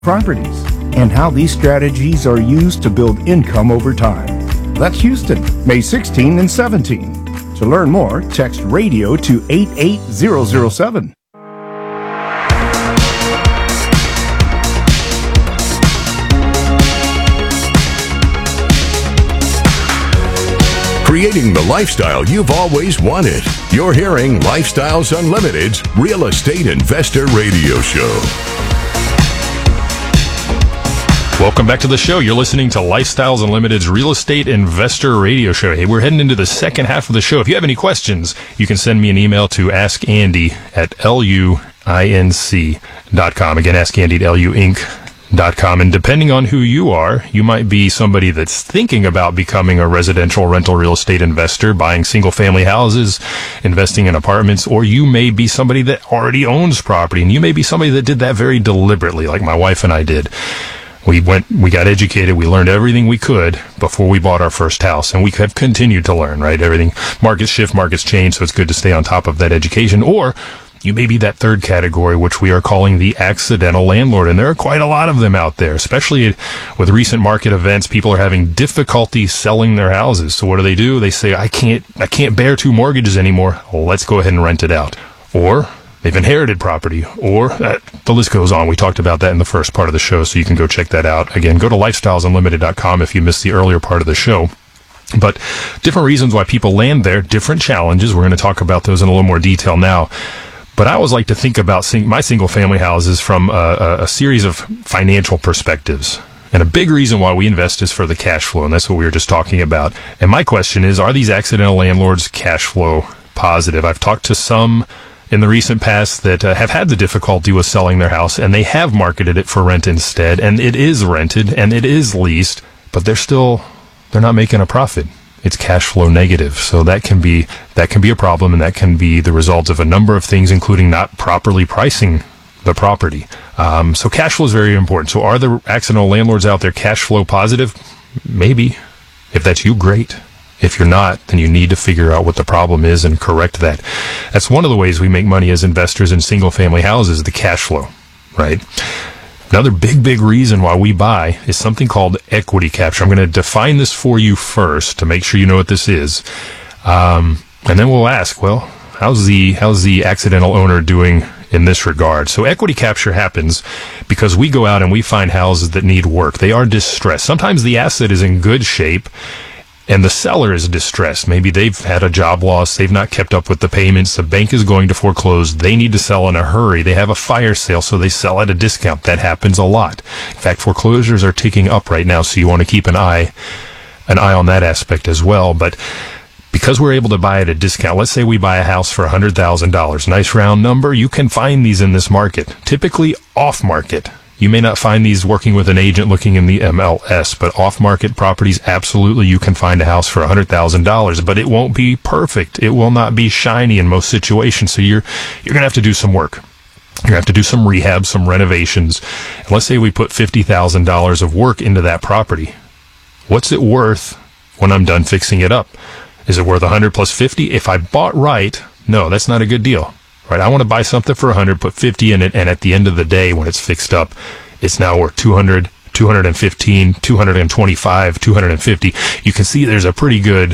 properties and how these strategies are used to build income over time. That's Houston, May 16 and 17. To learn more, text radio to 88007. Creating the lifestyle you've always wanted. You're hearing Lifestyles Unlimited's Real Estate Investor Radio Show. Welcome back to the show. You're listening to Lifestyles Unlimited's Real Estate Investor Radio Show. Hey, we're heading into the second half of the show. If you have any questions, you can send me an email to askandy@luinc.com. Again, askandy@luinc.com. And depending on who you are, you might be somebody that's thinking about becoming a residential rental real estate investor, buying single-family houses, investing in apartments, or you may be somebody that already owns property, and you may be somebody that did that very deliberately, like my wife and I did. We got educated, we learned everything we could before we bought our first house, and we have continued to learn, right? Everything, markets shift, markets change, so it's good to stay on top of that education. Or you may be that third category, which we are calling the accidental landlord, and there are quite a lot of them out there, especially with recent market events. People are having difficulty selling their houses. So what do? They say, I can't bear 2 mortgages anymore. Well, let's go ahead and rent it out. Or they've inherited property, or the list goes on. We talked about that in the first part of the show, so you can go check that out. Again, go to lifestylesunlimited.com if you missed the earlier part of the show. But different reasons why people land there, different challenges. We're going to talk about those in a little more detail now. But I always like to think about my single-family houses from a series of financial perspectives. And a big reason why we invest is for the cash flow, and that's what we were just talking about. And my question is, are these accidental landlords cash flow positive? I've talked to some in the recent past that have had the difficulty with selling their house, and they have marketed it for rent instead, and it is rented, and it is leased, but they're not making a profit. It's cash flow negative. So that can be a problem, and that can be the result of a number of things, including not properly pricing the property. So cash flow is very important. So are the accidental landlords out there cash flow positive? Maybe. If that's you, great. If you're not, then you need to figure out what the problem is and correct that. That's one of the ways we make money as investors in single-family houses, the cash flow, right? Another big reason why we buy is something called equity capture. I'm going to define this for you first to make sure you know what this is. And then we'll ask, well, how's the accidental owner doing in this regard? So equity capture happens because we go out and we find houses that need work. They are distressed. Sometimes the asset is in good shape, and the seller is distressed. Maybe they've had a job loss. They've not kept up with the payments. The bank is going to foreclose. They need to sell in a hurry. They have a fire sale, so they sell at a discount. That happens a lot. In fact, foreclosures are ticking up right now, so you want to keep an eye on that aspect as well. But because we're able to buy at a discount, let's say we buy a house for $100,000. Nice round number. You can find these in this market, typically off market. You may not find these working with an agent looking in the MLS, but off-market properties, absolutely, you can find a house for $100,000, but it won't be perfect. It will not be shiny in most situations, so you're going to have to do some work. You're going to have to do some rehab, some renovations. And let's say we put $50,000 of work into that property. What's it worth when I'm done fixing it up? Is it worth 100 plus 50? If I bought right, no, that's not a good deal. Right, I want to buy something for 100, put 50 in it, and at the end of the day, when it's fixed up, it's now worth 200, 215, 225, 250. You can see there's a pretty good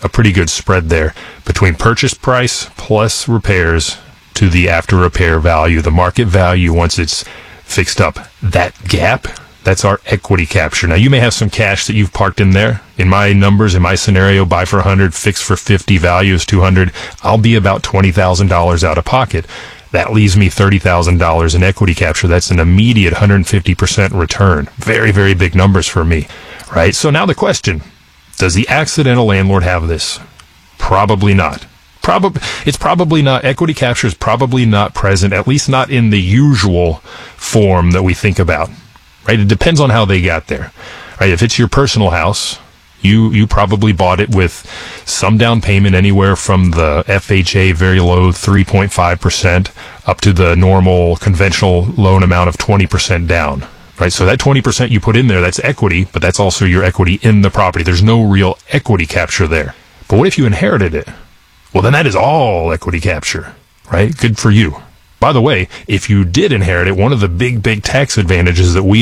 spread there between purchase price plus repairs to the after repair value, the market value once it's fixed up. That gap, that's our equity capture. Now, you may have some cash that you've parked in there. In my numbers, in my scenario, buy for 100, fix for 50, value is 200. I'll be about $20,000 out of pocket. That leaves me $30,000 in equity capture. That's an immediate 150% return. Very, very big numbers for me, right? So now the question, does the accidental landlord have this? Probably not. It's probably not. Equity capture is probably not present, at least not in the usual form that we think about. Right? It depends on how they got there. Right? If it's your personal house, you probably bought it with some down payment, anywhere from the FHA very low 3.5% up to the normal conventional loan amount of 20% down. Right? So that 20% you put in there, that's equity, but that's also your equity in the property. There's no real equity capture there. But what if you inherited it? Well, then that is all equity capture. Right? Good for you. By the way, if you did inherit it, one of the big tax advantages that we